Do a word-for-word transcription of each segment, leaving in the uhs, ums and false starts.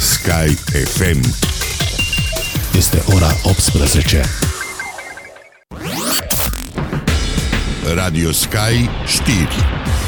Sky F M. Este ora optsprezece. Radio Sky știri.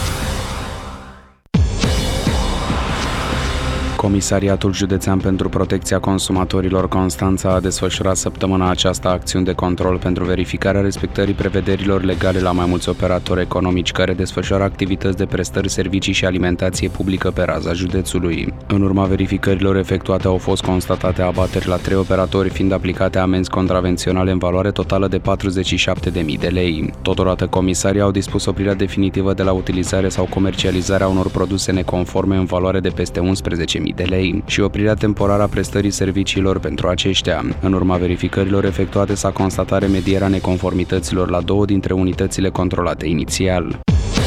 Comisariatul Județean pentru Protecția Consumatorilor Constanța a desfășurat săptămâna aceasta acțiuni de control pentru verificarea respectării prevederilor legale la mai mulți operatori economici care desfășoară activități de prestări, servicii și alimentație publică pe raza județului. În urma verificărilor efectuate au fost constatate abateri la trei operatori, fiind aplicate amenzi contravenționale în valoare totală de patruzeci și șapte de mii de lei. Totodată, comisarii au dispus oprirea definitivă de la utilizare sau comercializarea unor produse neconforme în valoare de peste unsprezece mii de lei și oprirea temporară a prestării serviciilor pentru aceștia. În urma verificărilor efectuate s-a constatat remedierea neconformităților la două dintre unitățile controlate inițial.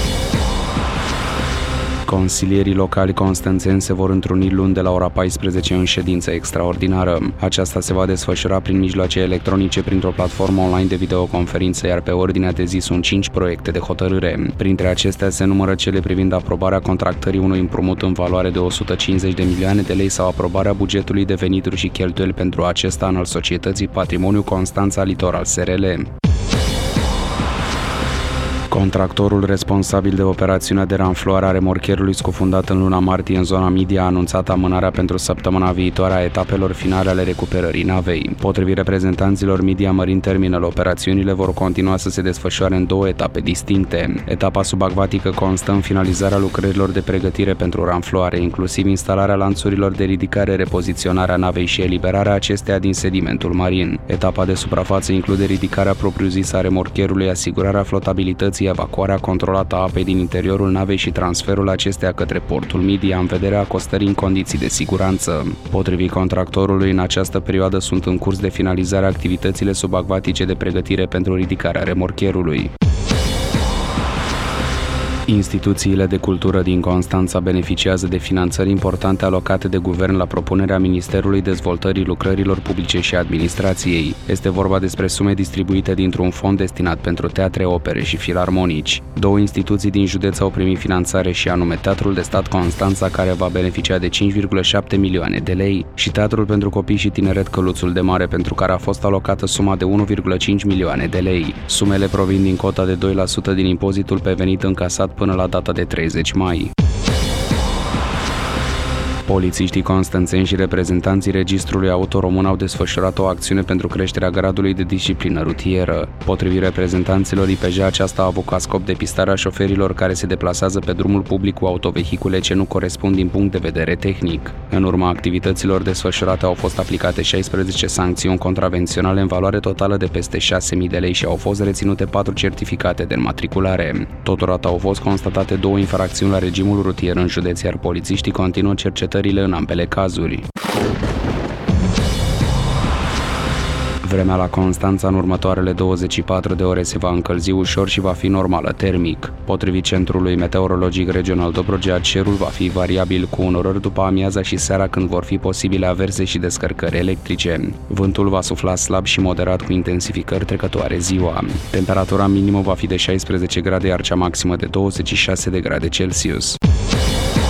Consilierii locali constanțeni se vor întruni luni de la ora paisprezece în ședință extraordinară. Aceasta se va desfășura prin mijloace electronice printr-o platformă online de videoconferință, iar pe ordinea de zi sunt cinci proiecte de hotărâre. Printre acestea se numără cele privind aprobarea contractării unui împrumut în valoare de o sută cincizeci de milioane de lei sau aprobarea bugetului de venituri și cheltuieli pentru acest an al Societății Patrimoniu Constanța Litoral S R L. Contractorul responsabil de operațiunea de ranfluare a remorcherului scufundat în luna martie în zona Midia a anunțat amânarea pentru săptămâna viitoare a etapelor finale ale recuperării navei. Potrivit reprezentanților Midia Marine Terminal, operațiunile vor continua să se desfășoare în două etape distincte. Etapa subacvatică constă în finalizarea lucrărilor de pregătire pentru ranfluare, inclusiv instalarea lanțurilor de ridicare, repoziționarea navei și eliberarea acesteia din sedimentul marin. Etapa de suprafață include ridicarea propriu-zisă a remorcherului, asigurarea flotabilității, evacuarea controlată a apei din interiorul navei și transferul acesteia către portul Midia în vederea acostării în condiții de siguranță. Potrivit contractorului, în această perioadă sunt în curs de finalizare activitățile subacvatice de pregătire pentru ridicarea remorcherului. Instituțiile de cultură din Constanța beneficiază de finanțări importante alocate de guvern la propunerea Ministerului Dezvoltării Lucrărilor Publice și Administrației. Este vorba despre sume distribuite dintr-un fond destinat pentru teatre, opere și filarmonici. Două instituții din județ au primit finanțare și anume Teatrul de Stat Constanța, care va beneficia de cinci virgulă șapte milioane de lei, și Teatrul pentru Copii și Tineret Căluțul de Mare, pentru care a fost alocată suma de unu virgulă cinci milioane de lei. Sumele provin din cota de doi la sută din impozitul pe venit încasat până la data de treizeci mai. Polițiștii constanțeni și reprezentanții Registrului Auto Român au desfășurat o acțiune pentru creșterea gradului de disciplină rutieră. Potrivit reprezentanților I P J, aceasta a avut ca scop depistarea șoferilor care se deplasează pe drumul public cu autovehicule ce nu corespund din punct de vedere tehnic. În urma activităților desfășurate au fost aplicate șaisprezece sancțiuni contravenționale în valoare totală de peste șase mii de lei și au fost reținute patru certificate de înmatriculare. Totodată au fost constatate două infracțiuni la regimul rutier în județ, iar polițiștii continuă cercetările în ambele cazuri. Vremea la Constanța în următoarele douăzeci și patru de ore se va încălzi ușor și va fi normală termic. Potrivit Centrului Meteorologic Regional Dobrogea, cerul va fi variabil cu unorări după amiaza și seara, când vor fi posibile averse și descărcări electrice. Vântul va sufla slab și moderat cu intensificări trecătoare ziua. Temperatura minimă va fi de șaisprezece grade, iar cea maximă de douăzeci și șase de grade Celsius.